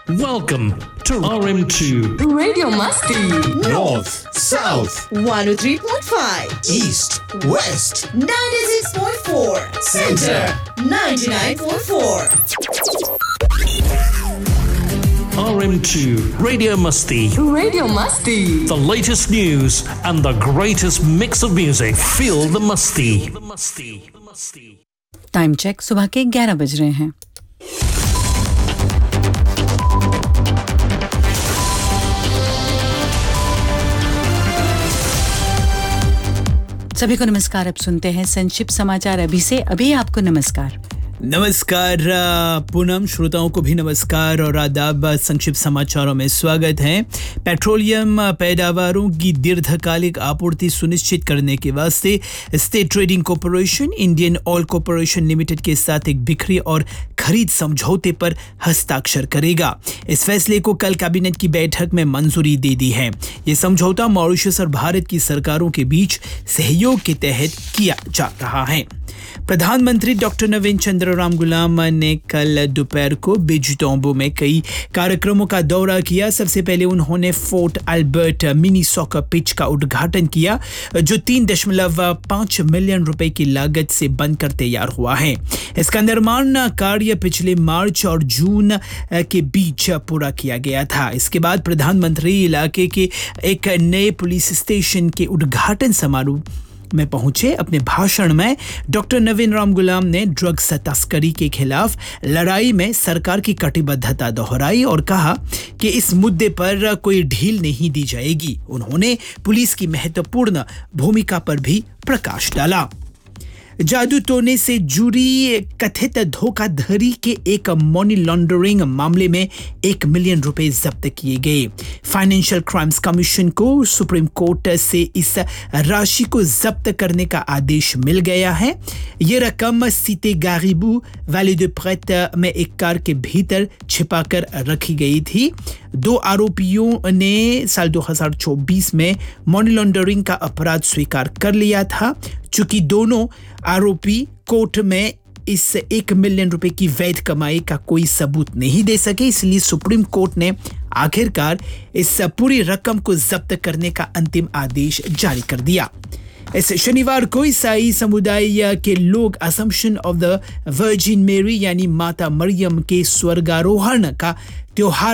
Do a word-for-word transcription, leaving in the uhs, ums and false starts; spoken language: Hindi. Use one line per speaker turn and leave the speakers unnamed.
Welcome to R M two
Radio Masti.
North, South,
one oh three point five.
East, West,
ninety-six point four.
Center,
ninety-nine point four.
R M two Radio Musty.
Radio Masti.
The latest news and the greatest mix of music. Feel the musty.
Time check सुबह के ग्यारह बज रहे हैं। सभी को नमस्कार। अब सुनते हैं संक्षिप्त समाचार। अभी से अभी आपको नमस्कार।
नमस्कार पूनम, श्रोताओं को भी नमस्कार और आदाब। संक्षिप्त समाचारों में स्वागत है। पेट्रोलियम पैदावारों की दीर्घकालिक आपूर्ति सुनिश्चित करने के वास्ते state trading corporation Indian oil corporation limited के साथ एक बिक्री और खरीद समझौते पर हस्ताक्षर करेगा। इस फैसले को कल कैबिनेट की बैठक में मंजूरी दे दी है। ये समझौता मॉरिशस और भारत की सरकारों के बीच सहयोग के तहत किया जा रहा है। प्रधानमंत्री डॉक्टर नवीन चंद्र राम गुलाम ने कल दोपहर को बिजटोम्बो में कई कार्यक्रमों का दौरा किया। सबसे पहले उन्होंने fort Albert mini soccer pitch का उद्घाटन किया, जो तीन दशमलव पाँच मिलियन रुपए की लागत से बनकर तैयार हुआ है। इसका निर्माण कार्य पिछले मार्च और जून के बीच पूरा किया गया था। इसके बाद प्रधानमंत्री इलाके के एक नए पुलिस स्टेशन के उद्घाटन समारोह में पहुंचे। अपने भाषण में डॉक्टर नवीन राम गुलाम ने ड्रग्स तस्करी के खिलाफ लड़ाई में सरकार की कटिबद्धता दोहराई और कहा कि इस मुद्दे पर कोई ढील नहीं दी जाएगी। उन्होंने पुलिस की महत्वपूर्ण भूमिका पर भी प्रकाश डाला। जादू टोने से जुड़ी कथित धोखाधड़ी के एक मनी लॉन्ड्रिंग मामले में एक मिलियन रुपए जब्त किए गए। फाइनेंशियल क्राइम्स कमीशन को सुप्रीम कोर्ट से इस राशि को जब्त करने का आदेश मिल गया है। ये रकम सीते गारिबू वैली दे प्रेट में एक कार के भीतर छिपाकर रखी गई थी। दो आरोपियों ने साल दो हज़ार चौबीस में मनी लॉन्ड्रिंग का अपराध स्वीकार कर लिया था। चूंकि दोनों आरोपी कोर्ट में इस एक मिलियन रुपए की वैध कमाई का कोई सबूत नहीं दे सके, इसलिए सुप्रीम कोर्ट ने आखिरकार इस पूरी रकम को जब्त करने का अंतिम आदेश जारी कर दिया। इस शनिवार को ईसाई समुदाय के लोग असम्पशन ऑफ द वर्जिन मेरी यानी माता मरियम के स्वर्गारोहण का त्योहार